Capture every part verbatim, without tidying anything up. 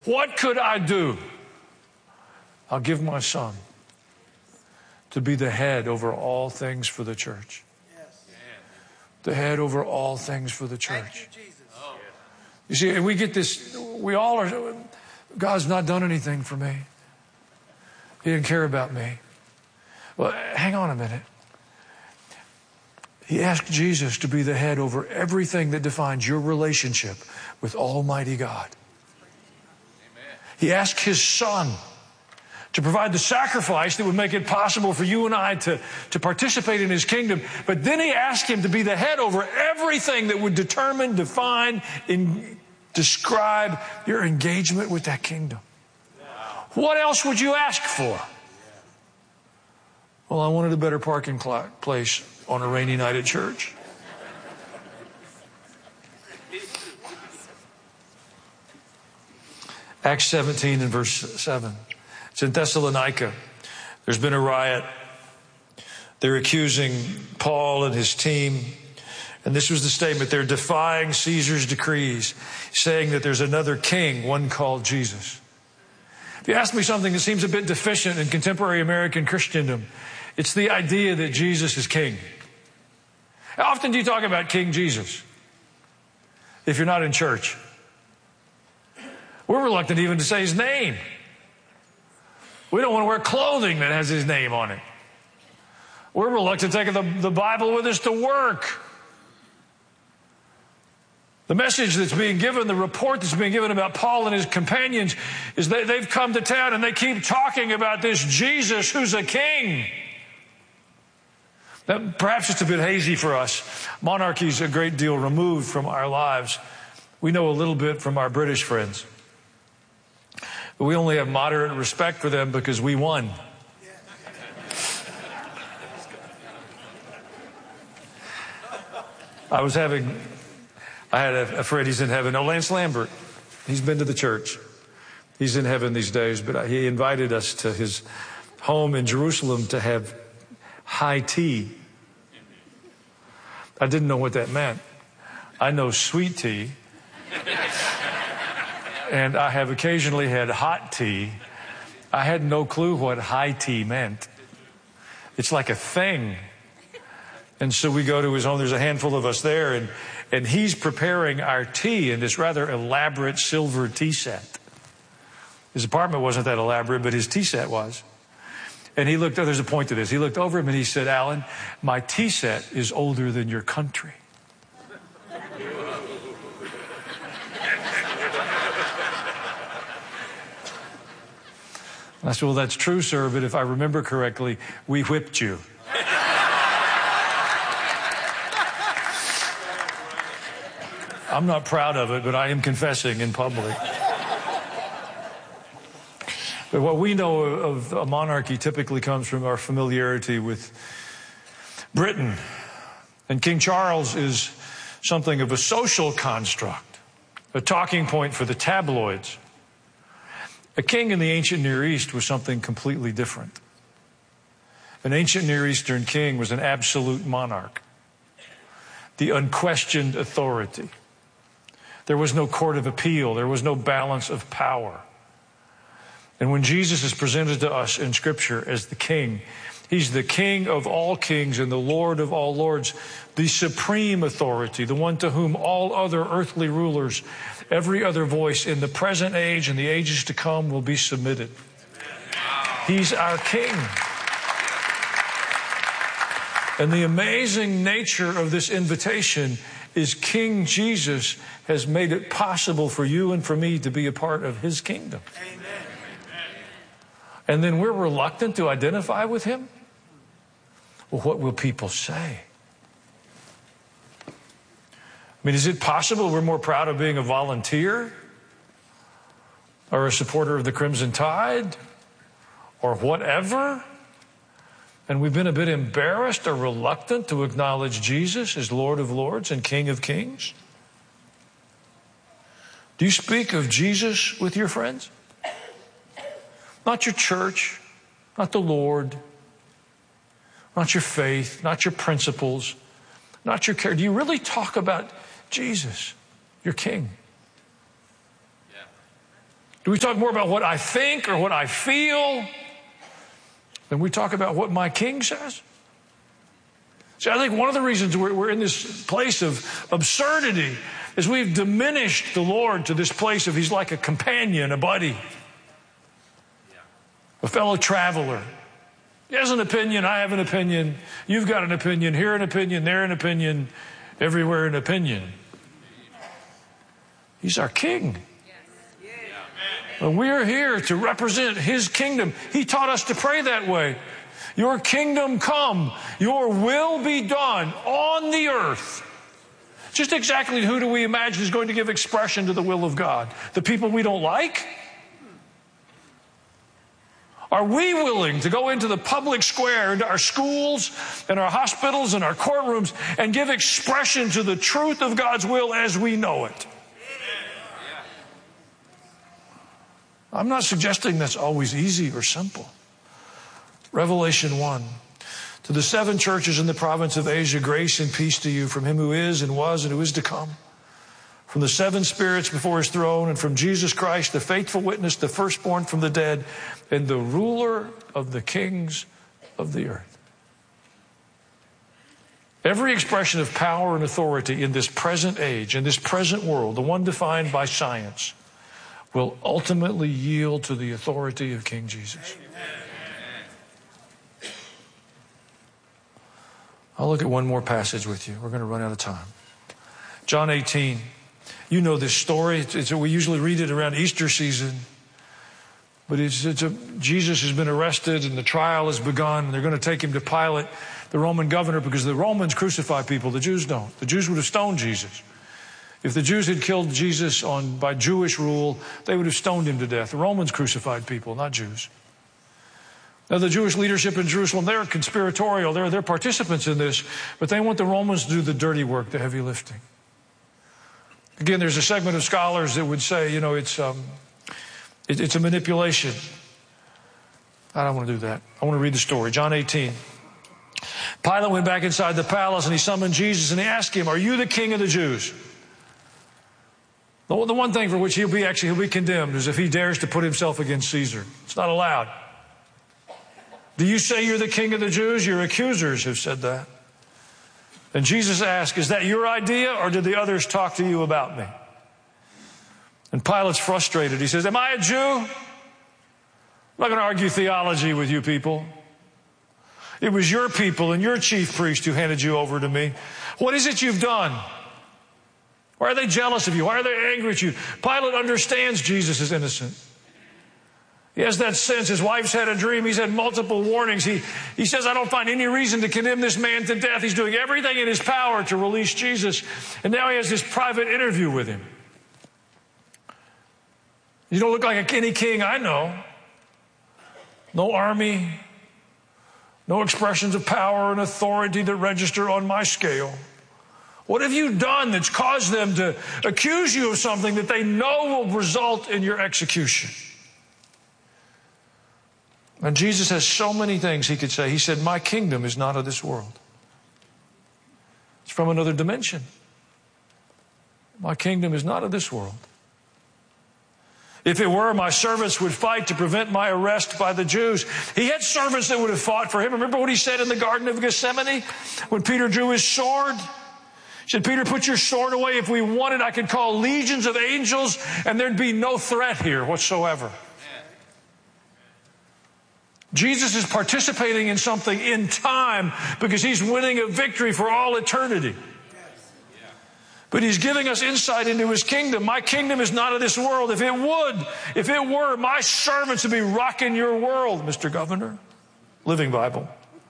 What could I do? I'll give my son to be the head over all things for the church. Yes. The head over all things for the church. You, oh. you see, and we get this, we all are, God's not done anything for me. He didn't care about me. Well, hang on a minute. He asked Jesus to be the head over everything that defines your relationship with Almighty God. Amen. He asked his son to provide the sacrifice that would make it possible for you and I to, to participate in his kingdom. But then he asked him to be the head over everything that would determine, define, and describe your engagement with that kingdom. Wow. What else would you ask for? Well, I wanted a better parking place on a rainy night at church. Acts seventeen and verse seven. It's in Thessalonica. There's been a riot. They're accusing Paul and his team. And this was the statement. They're defying Caesar's decrees, saying that there's another king, one called Jesus. If you ask me something that seems a bit deficient in contemporary American Christendom, it's the idea that Jesus is king. How often do you talk about King Jesus if you're not in church? We're reluctant even to say his name. We don't want to wear clothing that has his name on it. We're reluctant to take the, the Bible with us to work. The message that's being given, the report that's being given about Paul and his companions is they, they've come to town and they keep talking about this Jesus who's a king. Now, perhaps it's a bit hazy for us. Monarchy's a great deal removed from our lives. We know a little bit from our British friends. But we only have moderate respect for them because we won. I was having, I had a, a friend, he's in heaven. Oh, Lance Lambert. He's been to the church. He's in heaven these days, but he invited us to his home in Jerusalem to have high tea. I didn't know what that meant. I know sweet tea. And I have occasionally had hot tea. I had no clue what high tea meant. It's like a thing. And so we go to his home. There's a handful of us there, and, and he's preparing our tea in this rather elaborate silver tea set. His apartment wasn't that elaborate, but his tea set was. And he looked, oh, there's a point to this. He looked over him and he said, Alan, my tea set is older than your country. I said, well, that's true, sir, but if I remember correctly, we whipped you. I'm not proud of it, but I am confessing in public. But what we know of a monarchy typically comes from our familiarity with Britain. And King Charles is something of a social construct, a talking point for the tabloids. A king in the ancient Near East was something completely different. An ancient Near Eastern king was an absolute monarch, the unquestioned authority. There was no court of appeal. There was no balance of power. And when Jesus is presented to us in Scripture as the king, he's the king of all kings and the Lord of all lords, the supreme authority, the one to whom all other earthly rulers, every other voice in the present age and the ages to come will be submitted. He's our king. And the amazing nature of this invitation is King Jesus has made it possible for you and for me to be a part of his kingdom. Amen. And then we're reluctant to identify with him? Well, what will people say? I mean, is it possible we're more proud of being a volunteer or a supporter of the Crimson Tide or whatever? And we've been a bit embarrassed or reluctant to acknowledge Jesus as Lord of Lords and King of Kings? Do you speak of Jesus with your friends? Not your church, not the Lord, not your faith, not your principles, not your care. Do you really talk about Jesus, your King? Yeah. Do we talk more about what I think or what I feel than we talk about what my King says? See, I think one of the reasons we're, we're in this place of absurdity is we've diminished the Lord to this place of He's like a companion, a buddy, a fellow traveler. He has an opinion, I have an opinion, you've got an opinion, here an opinion, there an opinion, everywhere an opinion. He's our King. And we're here to represent His kingdom. He taught us to pray that way. Your kingdom come, your will be done on the earth. Just exactly who do we imagine is going to give expression to the will of God? The people we don't like? Are we willing to go into the public square, into our schools and our hospitals and our courtrooms and give expression to the truth of God's will as we know it? I'm not suggesting that's always easy or simple. Revelation one. To the seven churches in the province of Asia, grace and peace to you from Him who is and was and who is to come, from the seven spirits before His throne, and from Jesus Christ, the faithful witness, the firstborn from the dead, and the ruler of the kings of the earth. Every expression of power and authority in this present age, in this present world, the one defined by science, will ultimately yield to the authority of King Jesus. I'll look at one more passage with you. We're going to run out of time. John eighteen. You know this story. It's, it's, we usually read it around Easter season. But it's, it's a, Jesus has been arrested and the trial has begun. And they're going to take Him to Pilate, the Roman governor, because the Romans crucify people. The Jews don't. The Jews would have stoned Jesus. If the Jews had killed Jesus on by Jewish rule, they would have stoned Him to death. The Romans crucified people, not Jews. Now, the Jewish leadership in Jerusalem, they're conspiratorial. They're, they're participants in this, but they want the Romans to do the dirty work, the heavy lifting. Again, there's a segment of scholars that would say, you know, it's, um, it, it's a manipulation. I don't want to do that. I want to read the story. John eighteen. Pilate went back inside the palace and he summoned Jesus and he asked Him, are you the King of the Jews? The, the one thing for which he'll be actually, he'll be condemned is if he dares to put himself against Caesar. It's not allowed. Do you say you're the King of the Jews? Your accusers have said that. And Jesus asked, is that your idea or did the others talk to you about me? And Pilate's frustrated. He says, am I a Jew? I'm not going to argue theology with you people. It was your people and your chief priest who handed you over to me. What is it you've done? Why are they jealous of you? Why are they angry at you? Pilate understands Jesus is innocent. He has that sense. His wife's had a dream. He's had multiple warnings. He, he says, I don't find any reason to condemn this man to death. He's doing everything in his power to release Jesus. And now he has this private interview with him. You don't look like any king I know. No army. No expressions of power and authority that register on my scale. What have you done that's caused them to accuse you of something that they know will result in your execution? And Jesus has so many things He could say. He said, my kingdom is not of this world. It's from another dimension. My kingdom is not of this world. If it were, my servants would fight to prevent my arrest by the Jews. He had servants that would have fought for Him. Remember what He said in the Garden of Gethsemane when Peter drew his sword? He said, Peter, put your sword away. If we wanted, I could call legions of angels and there'd be no threat here whatsoever. Jesus is participating in something in time because He's winning a victory for all eternity. But He's giving us insight into His kingdom. My kingdom is not of this world. If it would, if it were, my servants would be rocking your world, Mister Governor. Living Bible.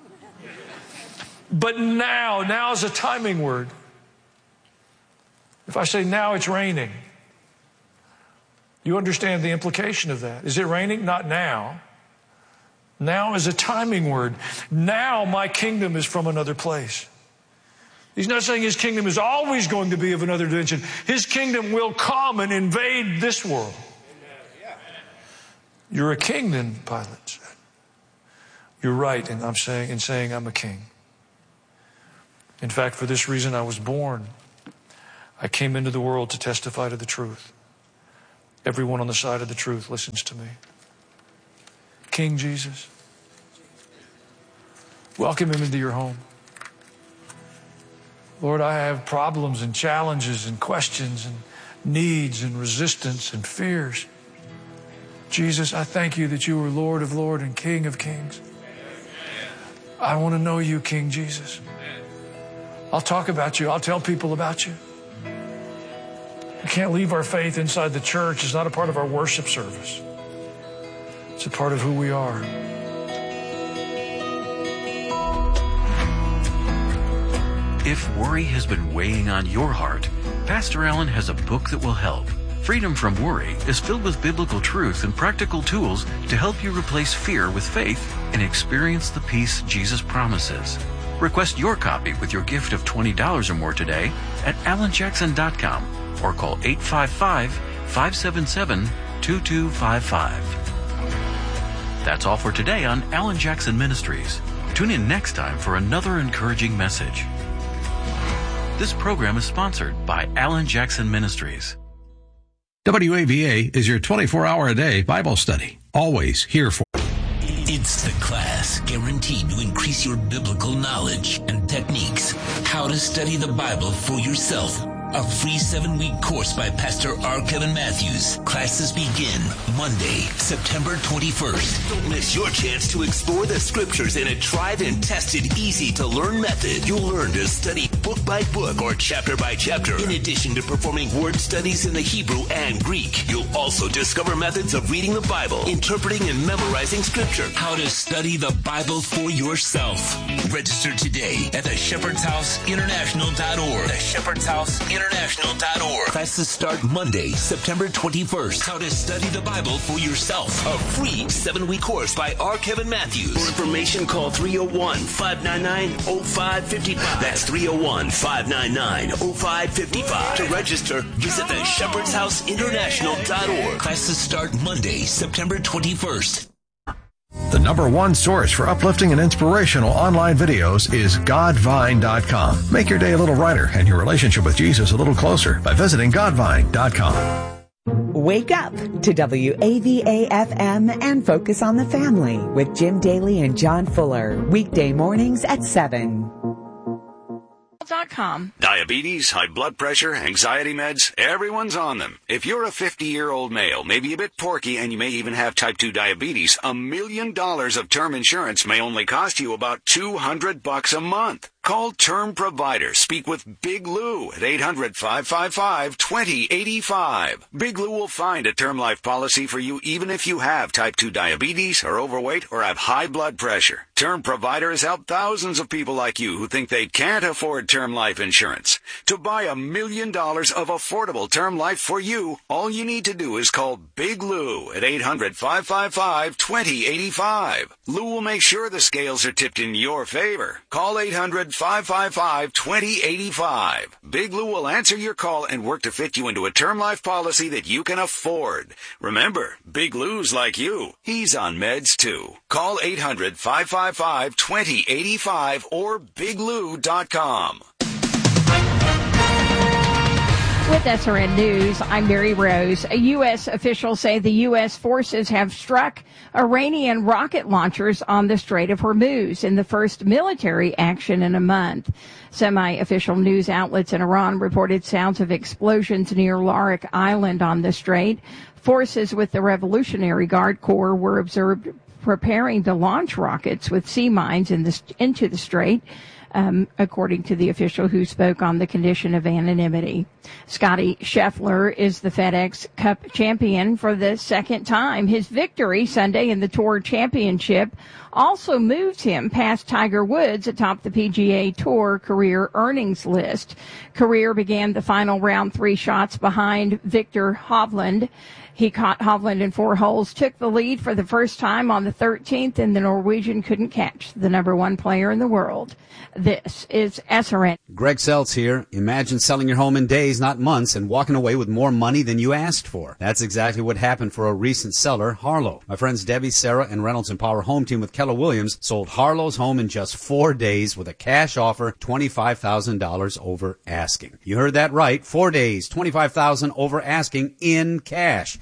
But now, now is a timing word. If I say now it's raining, you understand the implication of that. Is it raining? Not now. Now is a timing word. Now my kingdom is from another place. He's not saying His kingdom is always going to be of another dimension. His kingdom will come and invade this world. You're a king then, Pilate said. You're right in, I'm saying, in saying I'm a king. In fact, for this reason I was born. I came into the world to testify to the truth. Everyone on the side of the truth listens to me. King Jesus, welcome him into your home. Lord, I have problems and challenges and questions and needs and resistance and fears. Jesus, I thank you that you are Lord of Lords and King of Kings. I want to know you, King Jesus. I'll talk about you. I'll tell people about you. We can't leave our faith inside the church. It's not a part of our worship service. It's a part of who we are. If worry has been weighing on your heart, Pastor Allen has a book that will help. Freedom from Worry is filled with biblical truth and practical tools to help you replace fear with faith and experience the peace Jesus promises. Request your copy with your gift of twenty dollars or more today at alan jackson dot com or call eight five five, five seven seven, two two five five. That's all for today on Alan Jackson Ministries. Tune in next time for another encouraging message. This program is sponsored by Alan Jackson Ministries. W A V A is your twenty-four hour a day Bible study. Always here for. It's the class guaranteed to increase your biblical knowledge and techniques. How to study the Bible for yourself. A free seven-week course by Pastor R. Kevin Matthews. Classes begin Monday, September twenty-first. Don't miss your chance to explore the scriptures in a tried and tested, easy-to-learn method. You'll learn to study book by book or chapter by chapter. In addition to performing word studies in the Hebrew and Greek, you'll also discover methods of reading the Bible, interpreting and memorizing scripture. How to study the Bible for yourself. Register today at the shepherds house international dot org. The Shepherd's House International dot org. Classes start Monday, September twenty-first. How to study the Bible for yourself. A free seven-week course by R. Kevin Matthews. For information, call three oh one, five nine nine, oh five five five. That's three oh one, five nine nine, oh five five five. To register, visit the shepherds house international dot org. Classes start Monday, September twenty-first. The number one source for uplifting and inspirational online videos is godvine dot com. Make your day a little brighter and your relationship with Jesus a little closer by visiting godvine dot com. Wake up to W A V A F M and Focus on the Family with Jim Daly and John Fuller. Weekday mornings at seven. Com. Diabetes, high blood pressure, anxiety meds, everyone's on them. If you're a fifty-year-old male, maybe a bit porky, and you may even have type two diabetes, a million dollars of term insurance may only cost you about two hundred bucks a month. Call Term Provider. Speak with Big Lou at eight hundred, five five five, two oh eight five. Big Lou will find a term life policy for you even if you have type two diabetes, are overweight, or have high blood pressure. Term Provider has helped thousands of people like you who think they can't afford term life insurance. To buy a million dollars of affordable term life for you, all you need to do is call Big Lou at eight hundred, five five five, two oh eight five. Lou will make sure the scales are tipped in your favor. Call eight hundred, five five five, two oh eight five. Big Lou will answer your call and work to fit you into a term life policy that you can afford. Remember, Big Lou's like you. He's on meds too. Call eight hundred, five five five, two oh eight five or big lou dot com. With S R N News, I'm Mary Rose. U S officials say the U S forces have struck Iranian rocket launchers on the Strait of Hormuz in the first military action in a month. Semi-official news outlets in Iran reported sounds of explosions near Larik Island on the strait. Forces with the Revolutionary Guard Corps were observed preparing to launch rockets with sea mines in the, into the strait. Um, according to the official who spoke on the condition of anonymity. Scotty Scheffler is the FedEx Cup champion for the second time. His victory Sunday in the Tour Championship also moved him past Tiger Woods atop the P G A Tour career earnings list. Career began the final round three shots behind Victor Hovland. He caught Hovland in four holes, took the lead for the first time on the thirteenth, and the Norwegian couldn't catch the number one player in the world. This is S R N. Greg Seltz here. Imagine selling your home in days, not months, and walking away with more money than you asked for. That's exactly what happened for a recent seller, Harlow. My friends Debbie, Sarah, and Reynolds and Power Home Team with Keller Williams sold Harlow's home in just four days with a cash offer, twenty-five thousand dollars over asking. You heard that right. Four days, twenty-five thousand dollars over asking in cash.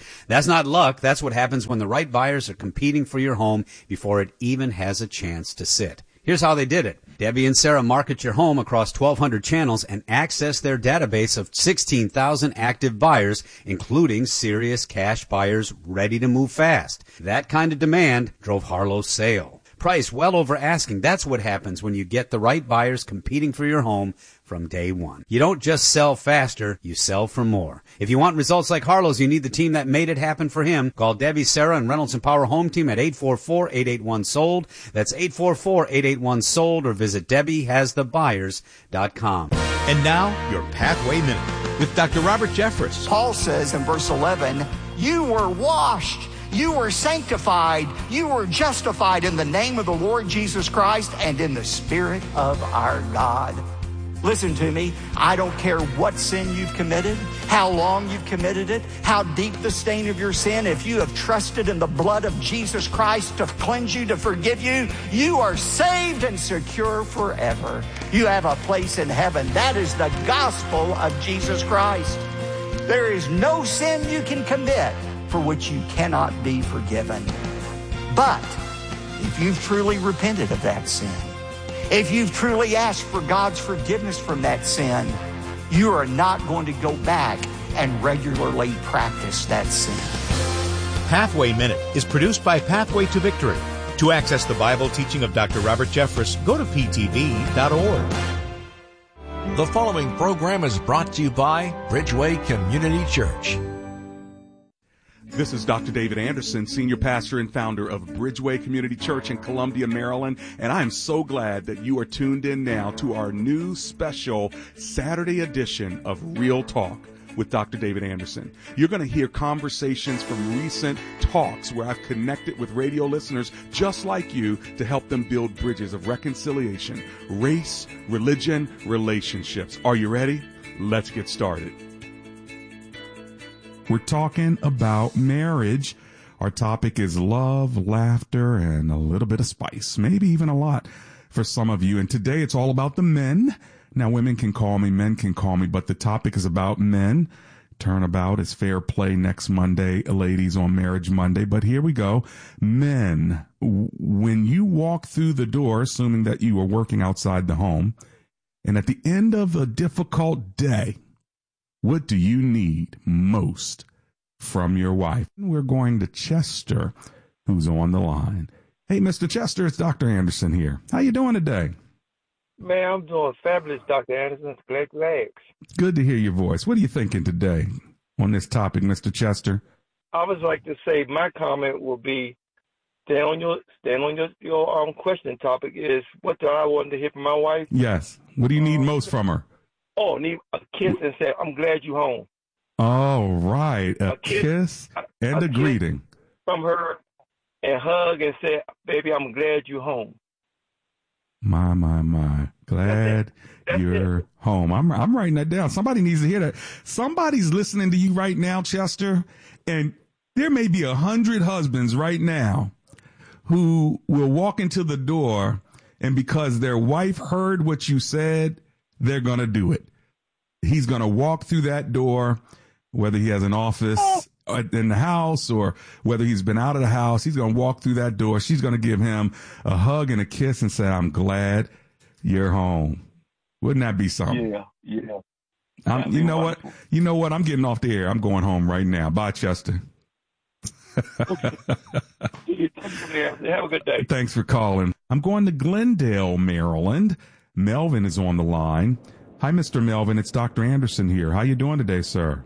That's not luck. That's what happens when the right buyers are competing for your home before it even has a chance to sit. Here's how they did it. Debbie and Sarah market your home across twelve hundred channels and access their database of sixteen thousand active buyers, including serious cash buyers ready to move fast. That kind of demand drove Harlow's sale. Price well over asking. That's what happens when you get the right buyers competing for your home from day one. You don't just sell faster, you sell for more. If you want results like Harlow's, you need the team that made it happen for him. Call Debbie, Sarah, and Reynolds and Power Home Team at eight four four, eight eight one, sold. That's eight four four, eight eight one, sold, or visit Debbie Has The Buyers dot com. And now, your Pathway Minute with Doctor Robert Jeffress. Paul says in verse eleven, you were washed, you were sanctified, you were justified in the name of the Lord Jesus Christ and in the Spirit of our God. Listen to me. I don't care what sin you've committed, how long you've committed it, how deep the stain of your sin. If you have trusted in the blood of Jesus Christ to cleanse you, to forgive you, you are saved and secure forever. You have a place in heaven. That is the gospel of Jesus Christ. There is no sin you can commit for which you cannot be forgiven. But if you've truly repented of that sin, if you've truly asked for God's forgiveness from that sin, you are not going to go back and regularly practice that sin. Pathway Minute is produced by Pathway to Victory. To access the Bible teaching of Doctor Robert Jeffress, go to P T V dot org. The following program is brought to you by Bridgeway Community Church. This is Doctor David Anderson, Senior Pastor and Founder of Bridgeway Community Church in Columbia, Maryland, and I am so glad that you are tuned in now to our new special Saturday edition of Real Talk with Doctor David Anderson. You're going to hear conversations from recent talks where I've connected with radio listeners just like you to help them build bridges of reconciliation, race, religion, relationships. Are you ready? Let's get started. We're talking about marriage. Our topic is love, laughter, and a little bit of spice, maybe even a lot for some of you. And today it's all about the men. Now, women can call me, men can call me, but the topic is about men. Turnabout is fair play next Monday, ladies, on Marriage Monday. But here we go. Men, when you walk through the door, assuming that you are working outside the home, and at the end of a difficult day, what do you need most from your wife? We're going to Chester, who's on the line. Hey, Mister Chester, it's Doctor Anderson here. How you doing today? Man, I'm doing fabulous, Doctor Anderson. Glad you asked. Good to hear your voice. What are you thinking today on this topic, Mister Chester? I would like to say my comment will be, stand on your stand on your, your um question topic is, what do I want to hear from my wife? Yes. What do you need most from her? Oh, need a kiss and say, I'm glad you home. All right. A, a kiss, kiss and a, a greeting. From her, and hug and say, baby, I'm glad you home. My, my, my. Glad That's you're it. home. I'm I'm writing that down. Somebody needs to hear that. Somebody's listening to you right now, Chester, and there may be a hundred husbands right now who will walk into the door, and because their wife heard what you said, they're going to do it. He's going to walk through that door, whether he has an office in the house or whether he's been out of the house. He's going to walk through that door. She's going to give him a hug and a kiss and say, I'm glad you're home. Wouldn't that be something? Yeah, yeah. I'm, you know wonderful. what? You know what? I'm getting off the air. I'm going home right now. Bye, Chester. Have a good day. Thanks for calling. I'm going to Glendale, Maryland. Melvin is on the line. Hi, Mister Melvin. It's Doctor Anderson here. How you doing today, sir?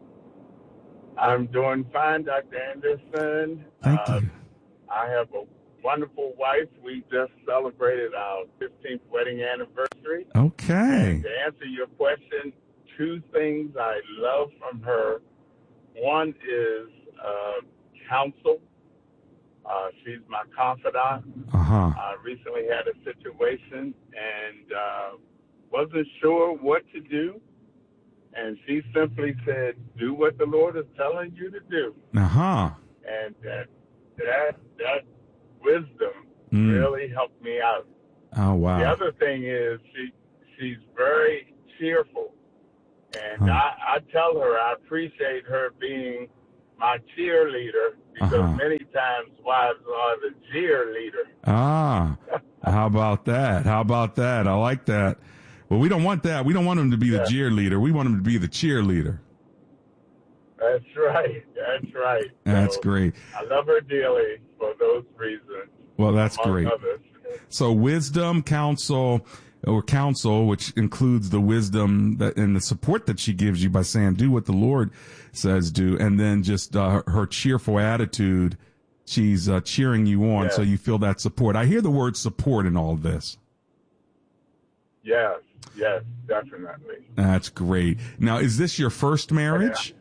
I'm doing fine, Doctor Anderson. Thank uh, you. I have a wonderful wife. We just celebrated our fifteenth wedding anniversary. Okay. And to answer your question, two things I love from her. One is uh, counsel. Uh, she's my confidant. Uh-huh. I recently had a situation and uh, wasn't sure what to do. And she simply said, do what the Lord is telling you to do. Uh-huh. And that that, that wisdom mm. really helped me out. Oh, wow. The other thing is she she's very cheerful. And huh. I, I tell her I appreciate her being my cheerleader, because Uh-huh. many times wives are the cheerleader. Ah, how about that? How about that? I like that. Well, we don't want that. We don't want him to be the Yeah. cheerleader. We want him to be the cheerleader. That's right. That's right. That's So, great. I love her dearly for those reasons. Well, that's among great. others. So wisdom, counsel, or counsel, which includes the wisdom that, and the support that she gives you by saying, do what the Lord says do. And then just uh, her cheerful attitude. She's uh, cheering you on. Yes. So you feel that support. I hear the word support in all of this. Yes, yes, definitely. That's great. Now, is this your first marriage?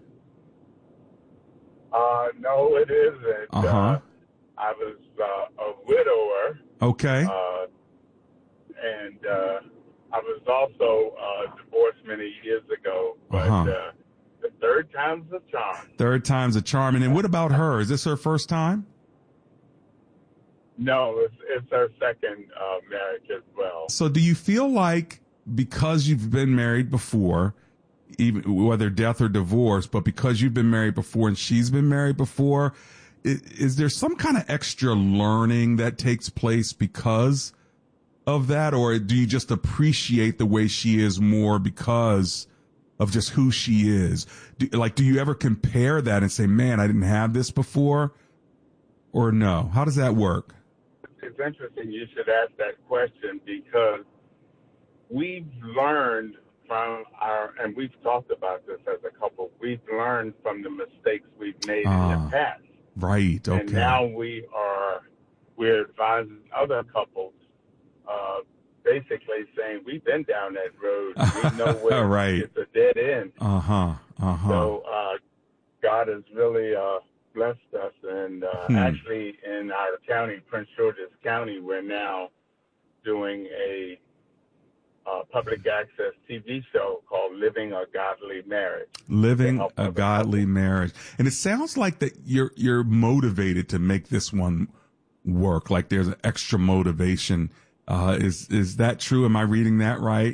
Uh, no, it isn't. Uh-huh. Uh, I was uh, a widower. Okay. Uh, and uh, I was also uh, divorced many years ago. But Uh-huh. uh, the third time's a charm. Third time's a charm. And then what about her? Is this her first time? No, it's, it's our second uh, marriage as well. So do you feel like because you've been married before, even whether death or divorce, but because you've been married before and she's been married before, is, is there some kind of extra learning that takes place because of that? Or do you just appreciate the way she is more because of just who she is? Do, like, do you ever compare that and say, man, I didn't have this before? Or no? How does that work? It's interesting you should ask that question because we've learned from our, and we've talked about this as a couple, we've learned from the mistakes we've made Ah, in the past. Right. Okay. And now we are, we're advising other couples, uh, basically saying, we've been down that road. We know where Right. it's a dead end. Uh huh. Uh huh. So, uh, God has really, uh, blessed us. And, uh, Hmm. actually in our county, Prince George's County, we're now doing a, uh, public access T V show called Living a Godly Marriage. Living a godly marriage. And it sounds like that you're, you're motivated to make this one work. Like there's an extra motivation. Uh, is, is that true? Am I reading that right?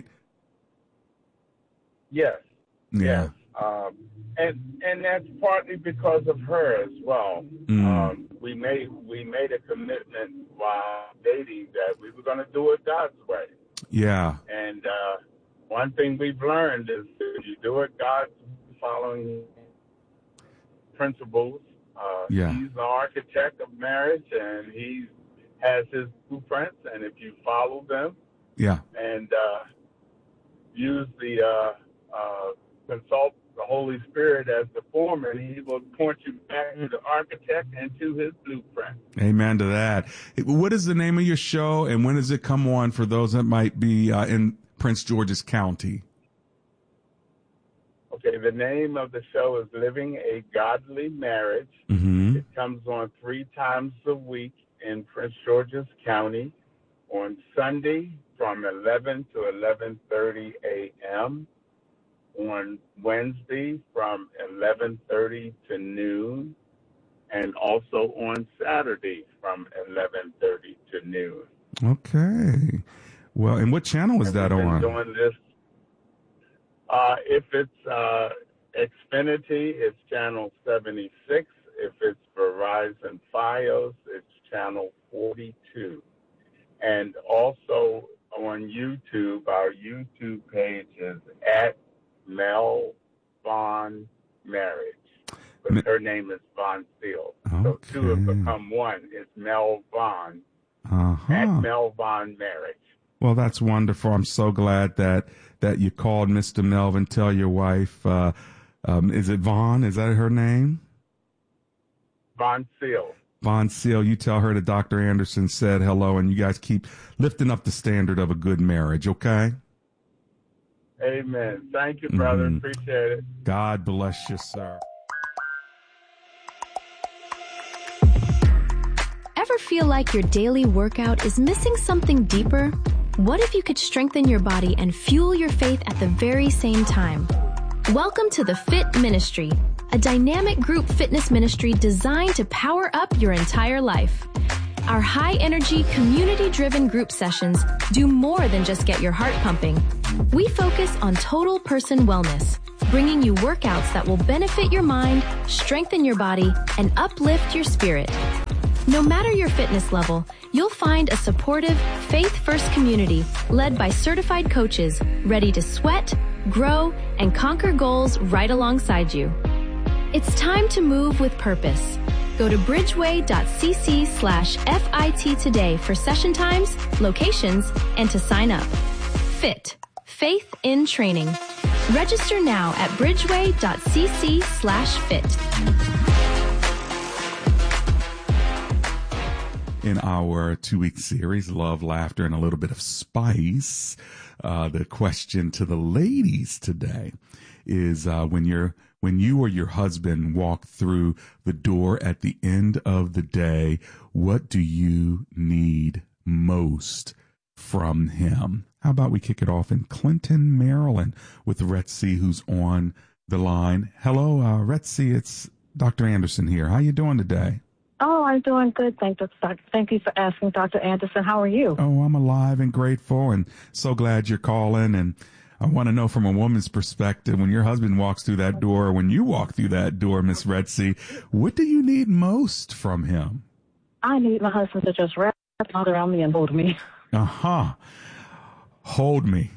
Yes. Yeah. Um, and and that's partly because of her as well. Mm. Um, we made we made a commitment while dating that we were going to do it God's way. Yeah. And uh, one thing we've learned is if you do it God's following principles. Uh, Yeah. He's the architect of marriage, and he has his blueprints. And if you follow them Yeah. and uh, use the uh, uh, consult the Holy Spirit as the foreman, he will point you back to the architect and to his blueprint. Amen to that. What is the name of your show and when does it come on for those that might be uh, in Prince George's County? Okay, the name of the show is Living a Godly Marriage. Mm-hmm. It comes on three times a week in Prince George's County on Sunday from eleven to eleven thirty a.m., on Wednesday from eleven thirty to noon, and also on Saturday from eleven thirty to noon. Okay. Well, and what channel is that We've been on? doing this. Uh, if it's uh, Xfinity, it's channel seventy-six. If it's Verizon Fios, it's channel forty-two. And also on YouTube, our YouTube page is at Mel Vaughn Marriage. But her name is Vaughn Steele. So two have become one. It's Mel Vaughn Uh-huh. at Mel Vaughn Marriage. Well, that's wonderful. I'm so glad that, that you called Mister Melvin. Tell your wife, uh, um, is it Vaughn? Is that her name? Vaughn Steele. Vaughn Seal, you tell her that Doctor Anderson said hello, and you guys keep lifting up the standard of a good marriage, okay? Amen. Thank you, brother. Mhm. Appreciate it. God bless you, sir. Ever feel like your daily workout is missing something deeper? What if you could strengthen your body and fuel your faith at the very same time? Welcome to the Fit Ministry, a dynamic group fitness ministry designed to power up your entire life. Our high-energy, community-driven group sessions do more than just get your heart pumping. We focus on total person wellness, bringing you workouts that will benefit your mind, strengthen your body, and uplift your spirit. No matter your fitness level, you'll find a supportive, faith-first community led by certified coaches ready to sweat, grow, and conquer goals right alongside you. It's time to move with purpose. Go to bridgeway.cc slash FIT today for session times, locations, and to sign up. FIT. Faith in Training. Register now at bridgeway.cc slash fit. In our two-week series, Love, Laughter, and a Little Bit of Spice, uh, the question to the ladies today is uh, when you're when you or your husband walk through the door at the end of the day, what do you need most from him? How about we kick it off in Clinton, Maryland, with Retzi, who's on the line. Hello, uh, Retzi. It's Doctor Anderson here. How you doing today? Oh, I'm doing good. Thank you, thank you for asking, Doctor Anderson. How are you? Oh, I'm alive and grateful, and so glad you're calling. And I want to know from a woman's perspective, when your husband walks through that door, when you walk through that door, Miss Retzi, what do you need most from him? I need my husband to just wrap his arms around me and hold me. Uh-huh. Hold me.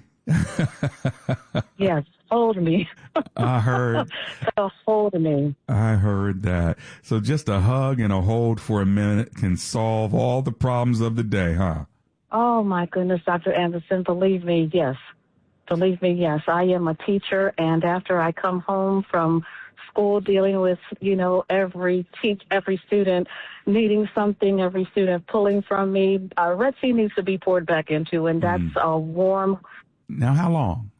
Yes, hold me. I heard. So hold me. I heard that. So just a hug and a hold for a minute can solve all the problems of the day, huh? Oh, my goodness, Doctor Anderson, believe me, yes. Believe me, yes. I am a teacher, and after I come home from school dealing with, you know, every teach, every student needing something, every student pulling from me, uh, Retzi needs to be poured back into, and that's mm. a warm. Now, how long?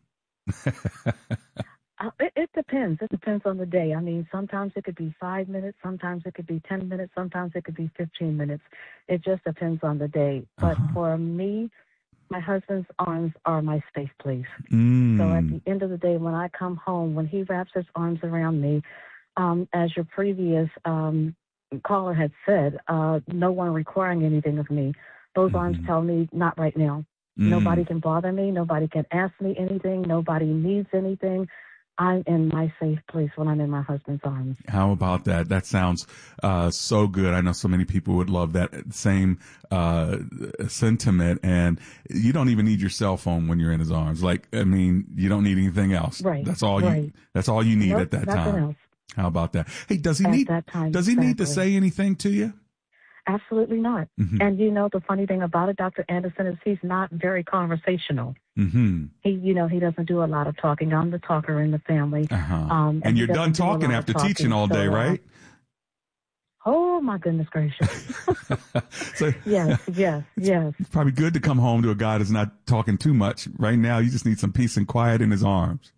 uh, it, it depends. It depends on the day. I mean, sometimes it could be five minutes, sometimes it could be ten minutes, sometimes it could be fifteen minutes. It just depends on the day. But uh-huh. for me, my husband's arms are my safe place. Mm. So at the end of the day, when I come home, when he wraps his arms around me, um, as your previous um, caller had said, uh, no one requiring anything of me. Those mm. arms tell me, not right now. Mm. Nobody can bother me. Nobody can ask me anything. Nobody needs anything. I'm in my safe place when I'm in my husband's arms. How about that? That sounds uh, so good. I know so many people would love that same uh, sentiment. And you don't even need your cell phone when you're in his arms. Like, I mean, you don't need anything else. Right. That's all right. you. That's all you need nope, at that nothing time. Else. How about that? Hey, does he at need? That time, does he exactly. need to say anything to you? Absolutely not. Mm-hmm. And you know, the funny thing about it, Doctor Anderson, is he's not very conversational. Mm-hmm. He, you know, he doesn't do a lot of talking. I'm the talker in the family. Uh-huh. Um, and and you're done talking after talking, teaching all day, so, uh, right? Oh, my goodness gracious. so, yes, yes, yes. It's probably good to come home to a guy that's not talking too much. Right now, you just need some peace and quiet in his arms.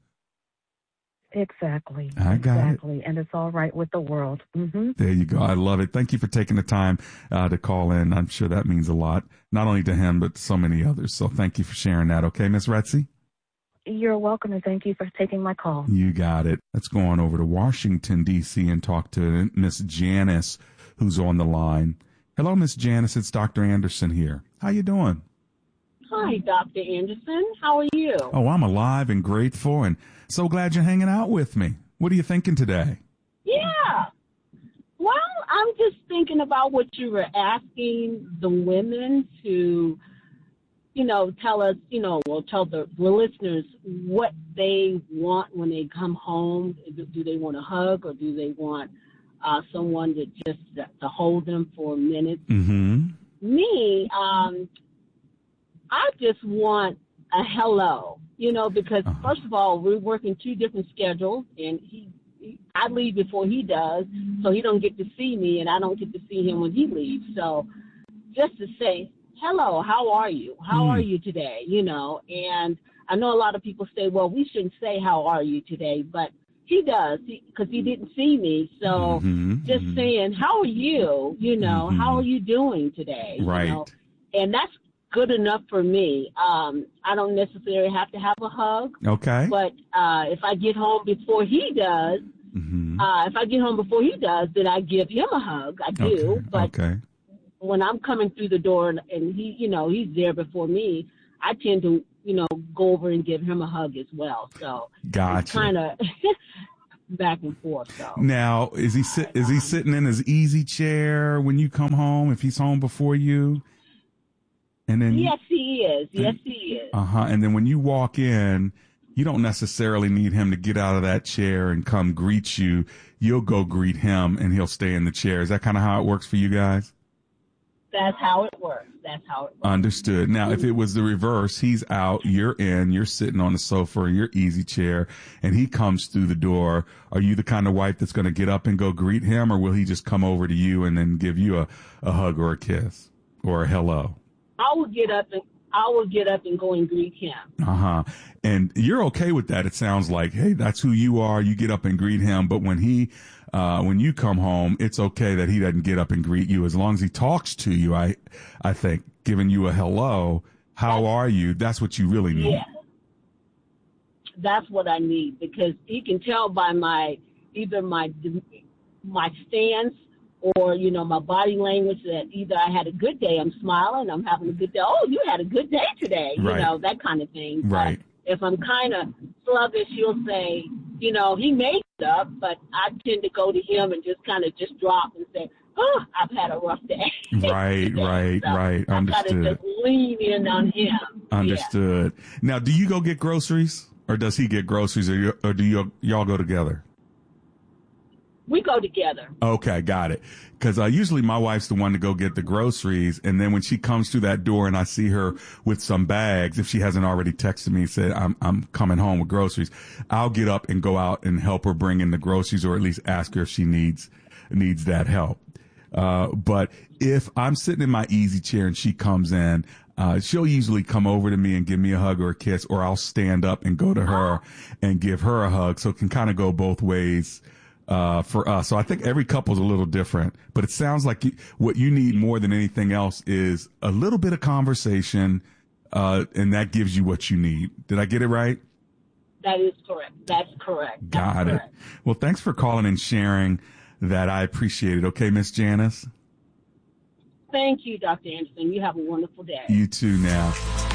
Exactly. I got exactly. it. And it's all right with the world. Mm-hmm. There you go. I love it. Thank you for taking the time uh, to call in. I'm sure that means a lot, not only to him, but so many others. So thank you for sharing that. Okay, Miss Retzi? You're welcome, and thank you for taking my call. You got it. Let's go on over to Washington, D C and talk to Miss Janice, who's on the line. Hello, Miss Janice. It's Doctor Anderson here. How you doing? Hi, Doctor Anderson. How are you? Oh, I'm alive and grateful and so glad you're hanging out with me. What are you thinking today? Yeah. Well, I'm just thinking about what you were asking the women to, you know, tell us, you know, well, tell the, the listeners what they want when they come home. Do, do they want a hug or do they want uh, someone to just to hold them for a minute? Mm-hmm. Me, um, I just want a hello, you know, because uh-huh. first of all, we're working two different schedules, and he, he, I leave before he does, so he don't get to see me, and I don't get to see him when he leaves. So just to say, hello, how are you? How mm. are you today? You know, and I know a lot of people say, well, we shouldn't say how are you today, but he does because he, he didn't see me. So mm-hmm, just mm-hmm. saying, how are you? You know, mm-hmm. how are you doing today? Right. You know? And that's good enough for me. Um, I don't necessarily have to have a hug. Okay. But uh, if I get home before he does, mm-hmm. uh, if I get home before he does, then I give him a hug. I do. Okay. But okay. when I'm coming through the door and, and he, you know, he's there before me, I tend to you know, go over and give him a hug as well. So gotcha. It's kind of back and forth. So now, is he sit, is he sitting in his easy chair when you come home? If he's home before you, and then yes, he is. Yes, he is. Uh huh. And then when you walk in, you don't necessarily need him to get out of that chair and come greet you. You'll go greet him, and he'll stay in the chair. Is that kind of how it works for you guys? That's how it works. That's how it works. Understood. Now, if it was the reverse, he's out, you're in, you're sitting on the sofa in your easy chair, and he comes through the door, are you the kind of wife that's going to get up and go greet him, or will he just come over to you and then give you a, a hug or a kiss or a hello? I will get up and I will get up and go and greet him. Uh-huh. And you're okay with that. It sounds like, hey, that's who you are. You get up and greet him. But when he, uh, when you come home, it's okay that he doesn't get up and greet you. As long as he talks to you, I, I think, giving you a hello, how are you? That's what you really need. Yeah. That's what I need, because he can tell by my, either my, my stance or, you know, my body language that either I had a good day, I'm smiling, I'm having a good day. Oh, you had a good day today, you Right. know, that kind of thing. Right. But if I'm kind of sluggish, he'll say, you know, he made it up, but I tend to go to him and just kind of just drop and say, oh, I've had a rough day. Right, right, So right. I kind Understood. of just lean in on him. Understood. Now, do you go get groceries, or does he get groceries, or, you, or do you, y'all go together? We go together. Okay, got it. Because uh, usually my wife's the one to go get the groceries, and then when she comes through that door and I see her with some bags, if she hasn't already texted me and said I'm I'm coming home with groceries, I'll get up and go out and help her bring in the groceries, or at least ask her if she needs needs that help. Uh, but if I'm sitting in my easy chair and she comes in, uh, she'll usually come over to me and give me a hug or a kiss, or I'll stand up and go to her and give her a hug. So it can kind of go both ways. Uh, for us. So I think every couple's a little different, but it sounds like you, what you need more than anything else is a little bit of conversation, uh, and that gives you what you need. Did I get it right? That is correct. That's correct. That's Got it. correct. Well, thanks for calling and sharing that. I appreciate it. Okay, Miss Janice? Thank you, Doctor Anderson. You have a wonderful day. You too now.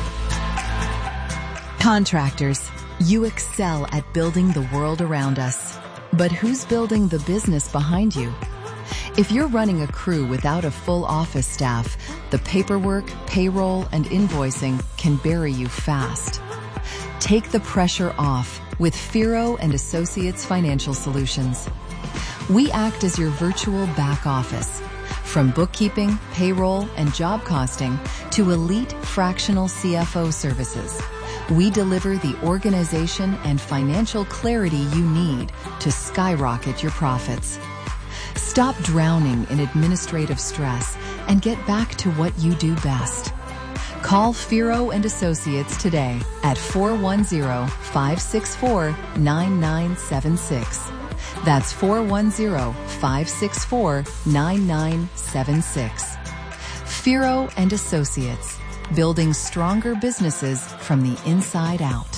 Contractors, you excel at building the world around us. But who's building the business behind you? If you're running a crew without a full office staff, the paperwork, payroll, and invoicing can bury you fast. Take the pressure off with Firo and Associates Financial Solutions. We act as your virtual back office, from bookkeeping, payroll, and job costing to elite fractional C F O services. We deliver the organization and financial clarity you need to skyrocket your profits. Stop drowning in administrative stress and get back to what you do best. Call Firo and Associates today at four one zero, five six four, nine nine seven six. That's four one zero, five six four, nine nine seven six. Firo and Associates. Building stronger businesses from the inside out.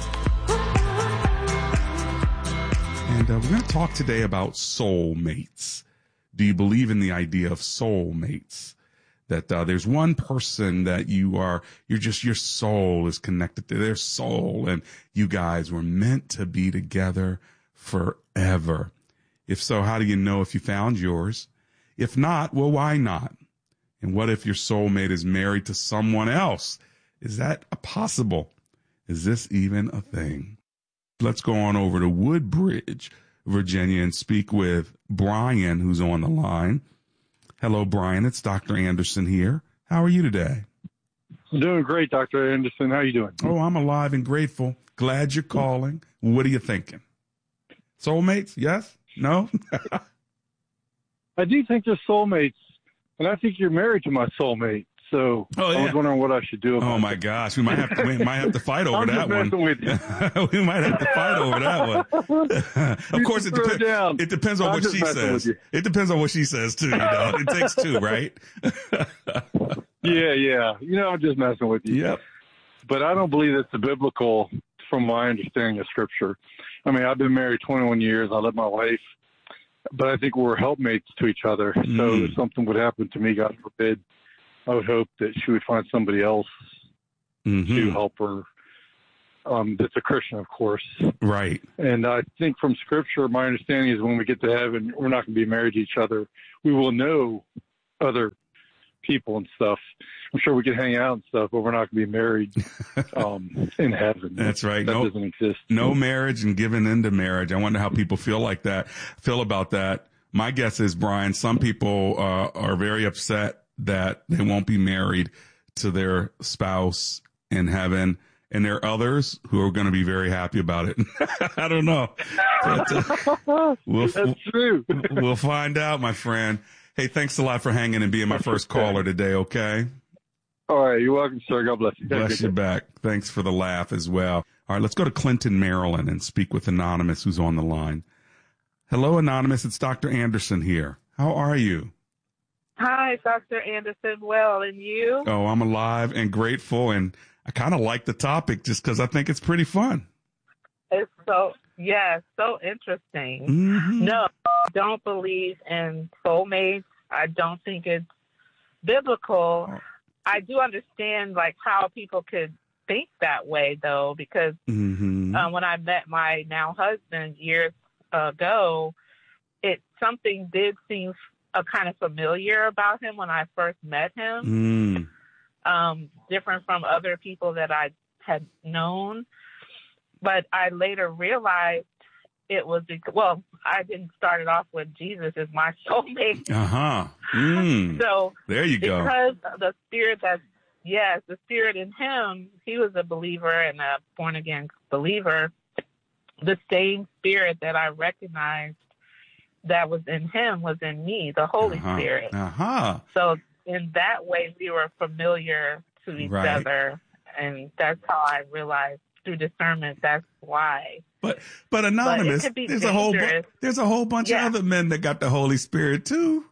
And uh, we're going to talk today about soulmates. Do you believe in the idea of soulmates? That uh, there's one person that you are, you're just, your soul is connected to their soul, and you guys were meant to be together forever. If so, how do you know if you found yours? If not, well, why not? And what if your soulmate is married to someone else? Is that possible? Is this even a thing? Let's go on over to Woodbridge, Virginia, and speak with Brian, who's on the line. Hello, Brian. It's Doctor Anderson here. How are you today? I'm doing great, Doctor Anderson. How are you doing? Oh, I'm alive and grateful. Glad you're calling. What are you thinking? Soulmates? Yes? No? I do think they're soulmates. And I think you're married to my soulmate, so oh, yeah. I was wondering what I should do about Oh, my it. gosh. We might have to, we might have to fight over I'm that just one. messing with you. We might have to fight over that one. Of course, it, dep- down. it depends on I'm what just she messing says. with you. It depends on what she says, too. You know, it takes two, right? Yeah, yeah. You know, I'm just messing with you. Yep. But I don't believe it's biblical from my understanding of Scripture. I mean, I've been married twenty-one years. I love my wife. But I think we're helpmates to each other. Mm. So if something would happen to me, God forbid, I would hope that she would find somebody else mm-hmm. to help her um, that's a Christian, of course. Right. And I think from Scripture, my understanding is when we get to heaven, we're not going to be married to each other. We will know other people and stuff. I'm sure we can hang out and stuff, but we're not going to be married um, in heaven. That's right. That no, doesn't exist. No marriage and giving into marriage. I wonder how people feel like that, feel about that. My guess is, Brian, some people uh, are very upset that they won't be married to their spouse in heaven. And there are others who are going to be very happy about it. I don't know. But, uh, we'll, That's true. We'll find out, my friend. Hey, thanks a lot for hanging and being my first caller today, okay? All right. You're welcome, sir. God bless you. Bless you back. Thanks for the laugh as well. All right, let's go to Clinton, Maryland, and speak with Anonymous, who's on the line. Hello, Anonymous. It's Doctor Anderson here. How are you? Hi, Doctor Anderson. Well, and you? Oh, I'm alive and grateful, and I kind of like the topic just because I think it's pretty fun. It's so, yeah, so interesting. Mm-hmm. No, I don't believe in soulmates. I don't think it's biblical. I do understand, like, how people could think that way, though, because mm-hmm. uh, when I met my now husband years ago, it something did seem uh, kind of familiar about him when I first met him. Mm. Um, different from other people that I had known. But I later realized it was, well, I didn't start it off with Jesus as my soulmate. Uh-huh. Mm. So there you go. Because the spirit that, yes, the spirit in him, he was a believer and a born-again believer. The same spirit that I recognized that was in him was in me, the Holy uh-huh. Spirit. Uh-huh. So in that way, we were familiar to each right. other. And that's how I realized through discernment, that's why. But but Anonymous, but there's a whole bu- there's a whole bunch yeah. of other men that got the Holy Spirit too.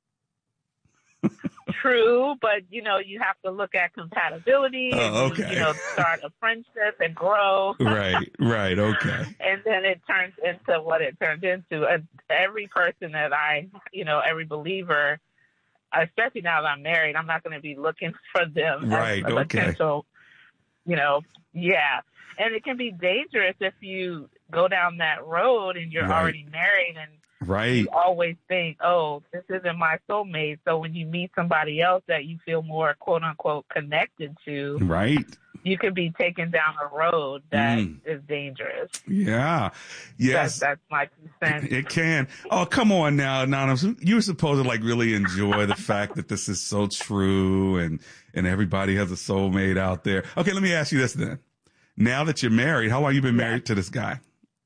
True, but you know, you have to look at compatibility and oh, okay. you, you know, start a friendship and grow. Right, right, okay. And then it turns into what it turned into. And every person that I, you know, every believer, especially now that I'm married, I'm not going to be looking for them right, as a okay. potential, you know, yeah. And it can be dangerous if you go down that road and you're right. already married and right. you always think, oh, this isn't my soulmate. So when you meet somebody else that you feel more, quote unquote, connected to, right. you could be taken down a road that mm. is dangerous. Yeah. Yes. That, that's my two cents. It can. Oh, come on now, Anonymous. You're supposed to like really enjoy the fact that this is so true and, and everybody has a soulmate out there. Okay, let me ask you this then. Now that you're married, how long have you been married yeah. to this guy?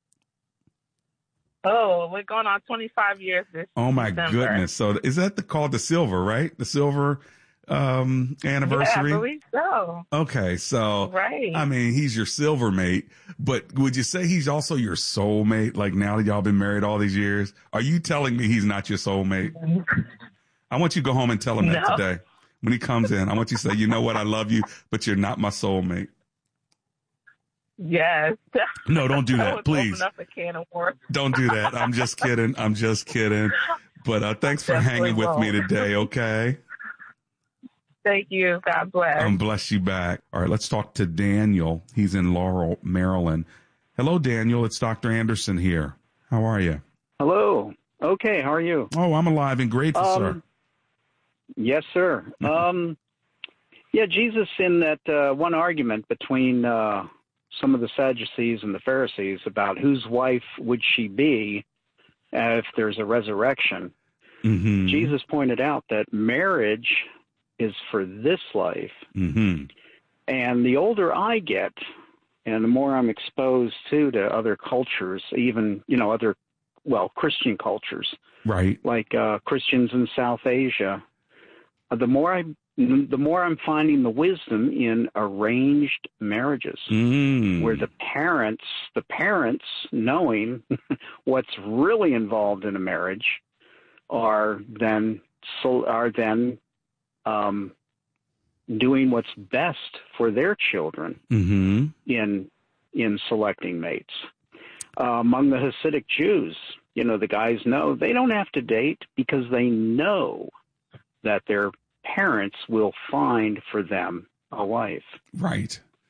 Oh, we're going on twenty-five years this Oh my December. goodness. So is that the, called the silver, right? The silver um anniversary? Yeah, I believe so. Okay, so right. I mean, he's your silver mate, but would you say he's also your soulmate? Like now that y'all been married all these years, are you telling me he's not your soulmate? I want you to go home and tell him no. that today. When he comes in, I want you to say, you know what, I love you, but you're not my soulmate. Yes. No, don't do I that, would please. Open up a can of worms. Don't do that. I'm just kidding. I'm just kidding. But uh, thanks for Definitely hanging with won't. me today, okay? Thank you. God bless. Um, bless you back. All right, let's talk to Daniel. He's in Laurel, Maryland. Hello, Daniel. It's Doctor Anderson here. How are you? Hello. Okay, how are you? Oh, I'm alive and grateful, um, sir. Yes, sir. um, yeah, Jesus in that uh, one argument between uh, some of the Sadducees and the Pharisees about whose wife would she be if there's a resurrection, mm-hmm. Jesus pointed out that marriage is for this life. Mm-hmm. And the older I get, and the more I'm exposed to to other cultures, even, you know, other, well, Christian cultures, right? Like uh, Christians in South Asia, uh, the more I, the more I'm finding the wisdom in arranged marriages, mm. where the parents, the parents knowing what's really involved in a marriage, are then so are then um, doing what's best for their children mm-hmm. in in selecting mates. Uh, among the Hasidic Jews, you know, the guys know they don't have to date because they know that their parents will find for them a wife. Right.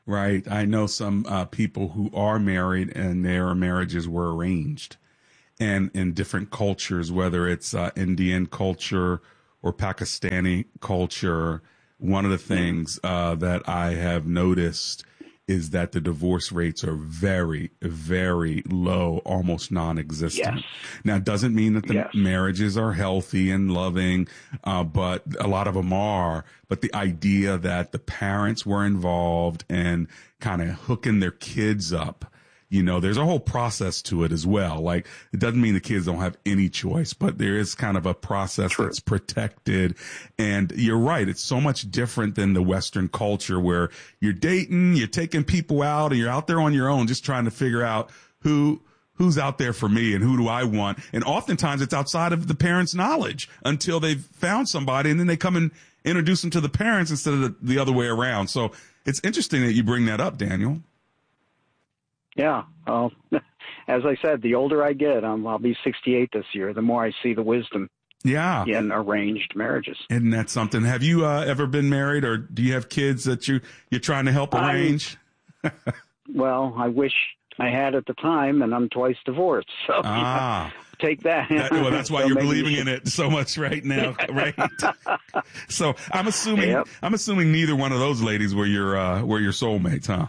right? I know some uh, people who are married and their marriages were arranged, and in different cultures, whether it's uh, Indian culture or Pakistani culture. One of the things uh, that I have noticed is that the divorce rates are very, very low, almost non-existent. Yes. Now, it doesn't mean that the Yes. marriages are healthy and loving, uh, but a lot of them are. But the idea that the parents were involved and kind of hooking their kids up, you know, there's a whole process to it as well. Like, it doesn't mean the kids don't have any choice, but there is kind of a process True. That's protected. And you're right. It's so much different than the Western culture where you're dating, you're taking people out, and you're out there on your own just trying to figure out who, who's out there for me and who do I want. And oftentimes it's outside of the parents' knowledge until they've found somebody, and then they come and introduce them to the parents instead of the, the other way around. So it's interesting that you bring that up, Daniel. Yeah. Well, as I said, the older I get, um, I'll be sixty-eight this year, the more I see the wisdom yeah. in arranged marriages. Isn't that something? Have you uh, ever been married, or do you have kids that you, you're trying to help arrange? I, well, I wish I had at the time, and I'm twice divorced. So ah. take that. that. Well, that's why so you're maybe believing you should... in it so much right now, right? So I'm assuming Yep. I'm assuming neither one of those ladies were your uh, were your soulmates, huh?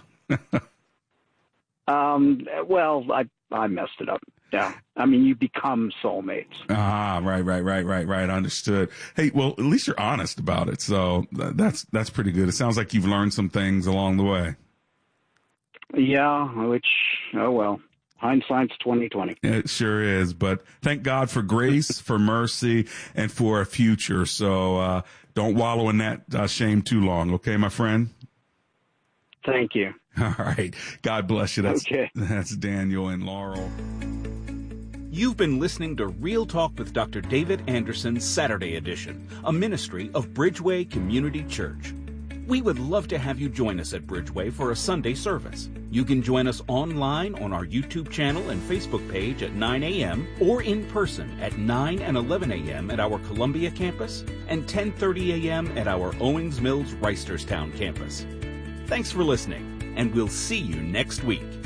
Um, well, I, I messed it up. Yeah. I mean, you become soulmates. Ah, right, right, right, right, right. Understood. Hey, well, at least you're honest about it. So th- that's, that's pretty good. It sounds like you've learned some things along the way. Yeah. Which, oh, well, hindsight's twenty twenty. It sure is. But thank God for grace, for mercy, and for a future. So, uh, don't wallow in that uh, shame too long. Okay, my friend? Thank you. All right. God bless you. That's, okay. That's Daniel and Laurel. You've been listening to Real Talk with Doctor David Anderson's Saturday edition, a ministry of Bridgeway Community Church. We would love to have you join us at Bridgeway for a Sunday service. You can join us online on our YouTube channel and Facebook page at nine a.m. or in person at nine and eleven a.m. at our Columbia campus and ten thirty a.m. at our Owings Mills Reisterstown campus. Thanks for listening, and we'll see you next week.